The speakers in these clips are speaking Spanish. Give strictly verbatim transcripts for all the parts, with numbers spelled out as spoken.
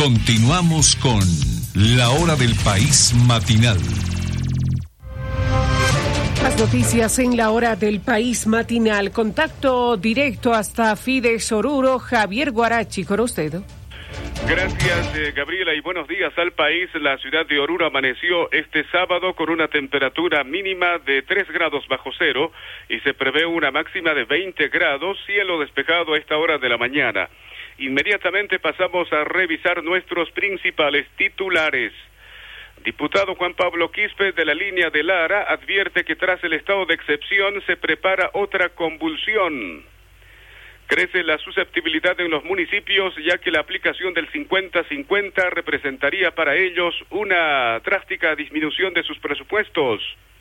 Continuamos con La Hora del País Matinal. Las noticias en La Hora del País Matinal. Contacto directo hasta Fides Oruro. Javier Guarachi, con usted. Gracias, eh, Gabriela, y buenos días al país. La ciudad de Oruro amaneció este sábado con una temperatura mínima de tres grados bajo cero y se prevé una máxima de veinte grados, cielo despejado a esta hora de la mañana. Inmediatamente pasamos a revisar nuestros principales titulares. Diputado Juan Pablo Quispe de la línea de Lara advierte que tras el estado de excepción se prepara otra convulsión. Crece la susceptibilidad en los municipios, ya que la aplicación del cincuenta cincuenta representaría para ellos una drástica disminución de sus presupuestos.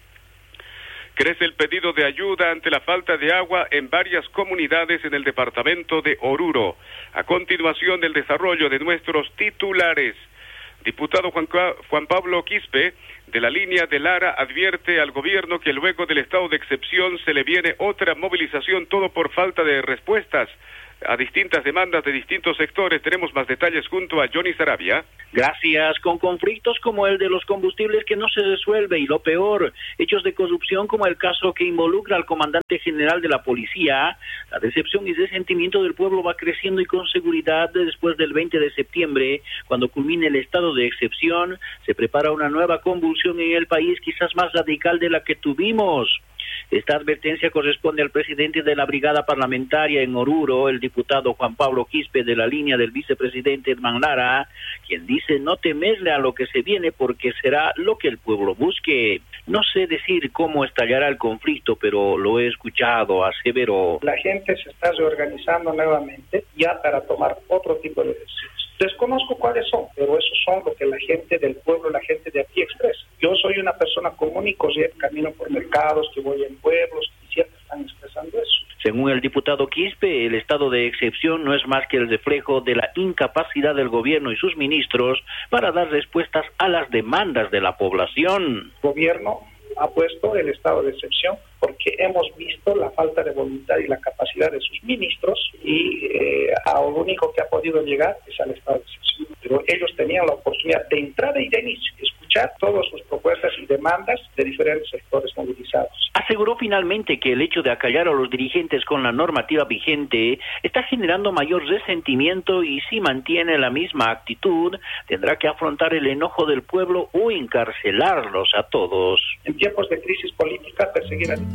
Crece el pedido de ayuda ante la falta de agua en varias comunidades en el departamento de Oruro. A continuación, el desarrollo de nuestros titulares. Diputado Juan, Juan Pablo Quispe, de la línea de Lara, advierte al gobierno que luego del estado de excepción se le viene otra movilización, todo por falta de respuestas a distintas demandas de distintos sectores. Tenemos más detalles junto a Johnny Sarabia. Gracias. Con conflictos como el de los combustibles que no se resuelve y lo peor, hechos de corrupción como el caso que involucra al comandante general de la policía, la decepción y resentimiento del pueblo va creciendo y con seguridad después del veinte de septiembre, cuando culmine el estado de excepción, se prepara una nueva convulsión en el país, quizás más radical de la que tuvimos. Esta advertencia corresponde al presidente de la brigada parlamentaria en Oruro, el diputado Juan Pablo Quispe, de la línea del vicepresidente Edman Lara, quien dice no temerle a lo que se viene porque será lo que el pueblo busque. No sé decir cómo estallará el conflicto, pero lo he escuchado, aseveró. La gente se está reorganizando nuevamente ya para tomar otro tipo de decisiones. Desconozco cuáles son, pero esos son lo que la gente del pueblo, la gente de aquí expresa. Yo soy una persona común y corriente, camino por mercados, que voy en pueblos, y siempre están expresando eso. Según el diputado Quispe, el estado de excepción no es más que el reflejo de la incapacidad del gobierno y sus ministros para dar respuestas a las demandas de la población. El gobierno ha puesto el estado de excepción porque hemos visto la falta de voluntad y la capacidad de sus ministros y eh, a lo único que ha podido llegar es al estado de excepción. Pero ellos tenían la oportunidad de entrada y de inicio, escuchar todas sus propuestas y demandas de diferentes sectores movilizados. Aseguró finalmente que el hecho de acallar a los dirigentes con la normativa vigente está generando mayor resentimiento y si mantiene la misma actitud, tendrá que afrontar el enojo del pueblo o encarcelarlos a todos. En tiempos de crisis política, perseguir a...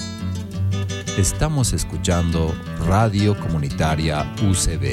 Estamos escuchando Radio Comunitaria U C B.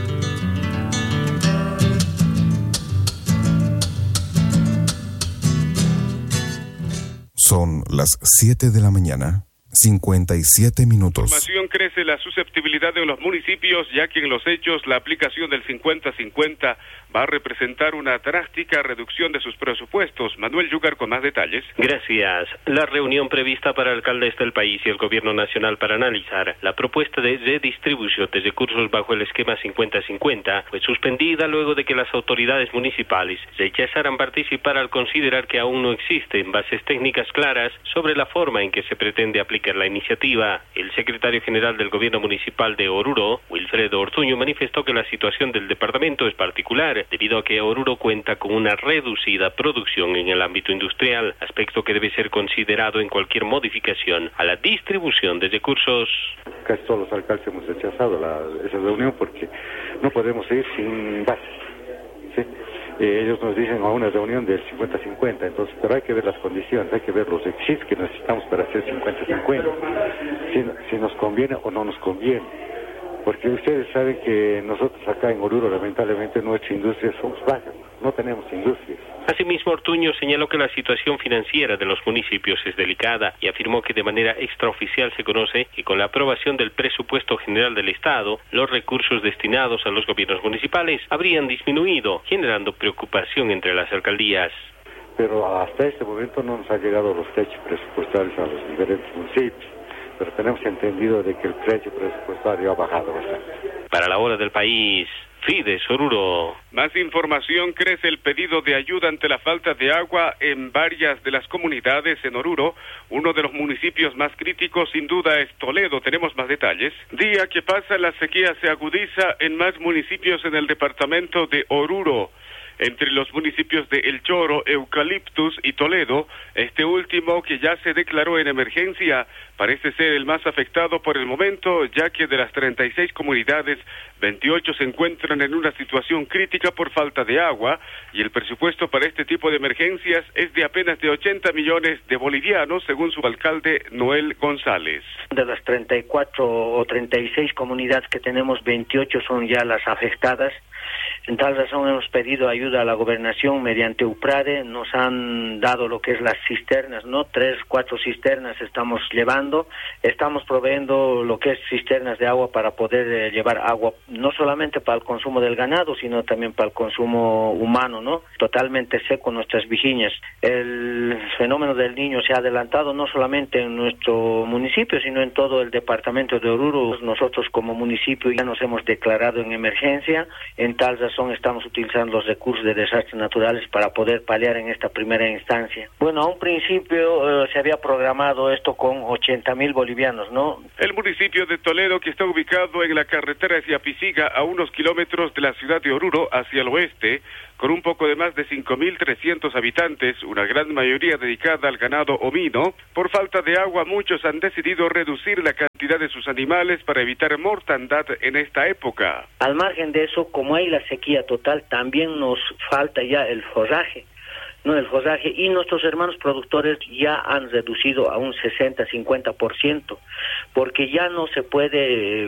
Son las siete de la mañana, cincuenta y siete minutos. Información crece la susceptibilidad de los municipios, ya que en los hechos la aplicación del cincuenta cincuenta va a representar una drástica reducción de sus presupuestos. Manuel Yugar con más detalles. Gracias. La reunión prevista para alcaldes del país y el gobierno nacional para analizar la propuesta de redistribución de recursos bajo el esquema cincuenta cincuenta fue suspendida luego de que las autoridades municipales rechazaran participar al considerar que aún no existen bases técnicas claras sobre la forma en que se pretende aplicar la iniciativa. El secretario general del gobierno municipal de Oruro, Wilfredo Ortuño, manifestó que la situación del departamento es particular debido a que Oruro cuenta con una reducida producción en el ámbito industrial, aspecto que debe ser considerado en cualquier modificación a la distribución de recursos. Casi todos los alcaldes hemos rechazado la, esa reunión porque no podemos ir sin bases, ¿sí? Eh, ellos nos dicen a una reunión del cincuenta cincuenta, entonces, pero hay que ver las condiciones, hay que ver los requisitos que necesitamos para hacer cincuenta cincuenta, si, si nos conviene o no nos conviene. Porque ustedes saben que nosotros acá en Oruro, lamentablemente, nuestra industria somos bajas, no tenemos industrias. Asimismo, Ortuño señaló que la situación financiera de los municipios es delicada y afirmó que de manera extraoficial se conoce que con la aprobación del presupuesto general del Estado, los recursos destinados a los gobiernos municipales habrían disminuido, generando preocupación entre las alcaldías. Pero hasta este momento no nos han llegado los techos presupuestarios a los diferentes municipios. Pero tenemos entendido de que el precio presupuestario ha bajado bastante. Para la hora del país, Fides Oruro. Más información, crece el pedido de ayuda ante la falta de agua en varias de las comunidades en Oruro. Uno de los municipios más críticos sin duda es Toledo. Tenemos más detalles. Día que pasa, la sequía se agudiza en más municipios en el departamento de Oruro. entre los municipios de El Choro, Eucaliptus y Toledo. Este último, que ya se declaró en emergencia, parece ser el más afectado por el momento, ya que de las treinta y seis comunidades, veintiocho se encuentran en una situación crítica por falta de agua, y el presupuesto para este tipo de emergencias es de apenas de ochenta millones de bolivianos, según su alcalde Noel González. De las treinta y cuatro o treinta y seis comunidades que tenemos, veintiocho son ya las afectadas. En tal razón hemos pedido ayuda a la gobernación mediante UPRADE, nos han dado lo que es las cisternas, ¿no? Tres, cuatro cisternas estamos llevando, estamos proveyendo lo que es cisternas de agua para poder eh, llevar agua, no solamente para el consumo del ganado, sino también para el consumo humano, ¿no? Totalmente seco nuestras vigiñas. El fenómeno del Niño se ha adelantado no solamente en nuestro municipio, sino en todo el departamento de Oruro. Nosotros como municipio ya nos hemos declarado en emergencia, en tal razón estamos utilizando los recursos de desastres naturales para poder paliar en esta primera instancia. Bueno, a un principio eh, se había programado esto con ochenta mil bolivianos, ¿no? El municipio de Toledo, que está ubicado en la carretera hacia Pisiga, a unos kilómetros de la ciudad de Oruro hacia el oeste, con un poco de más de cinco mil trescientos habitantes, una gran mayoría dedicada al ganado ovino. Por falta de agua, muchos han decidido reducir la cantidad de sus animales para evitar mortandad en esta época. Al margen de eso, como hay la sequía total, también nos falta ya el forraje. No, el forraje, y nuestros hermanos productores ya han reducido a un sesenta a cincuenta por ciento, porque ya no se puede,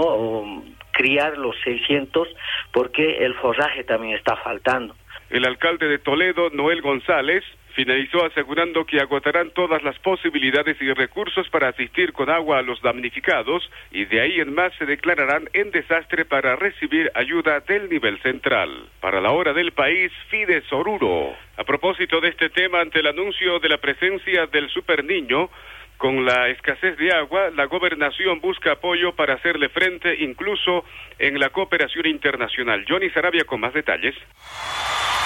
no criar los seiscientos, porque el forraje también está faltando. El alcalde de Toledo, Noel González, finalizó asegurando que agotarán todas las posibilidades y recursos para asistir con agua a los damnificados, y de ahí en más se declararán en desastre para recibir ayuda del nivel central. Para la hora del país, Fides Oruro. A propósito de este tema, ante el anuncio de la presencia del Super Niño, con la escasez de agua, la gobernación busca apoyo para hacerle frente incluso en la cooperación internacional. Johnny Sarabia con más detalles.